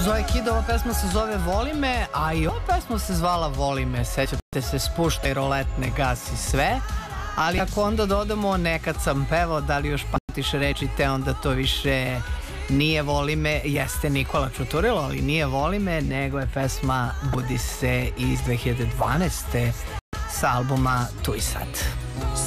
Zoe Kid, ova pesma se zove Voli me, a i ova pesma se zvala Voli me. Sećate se, spuštaj roletne, gasi sve. Ali ako onda dodamo nekad sam pevao, da li još pamtiš reči te, onda to više nije Voli me, jeste Nikola Čuturilo, ali nije Voli me, nego je pesma Budi se iz 2012. sa albuma Tu i sad.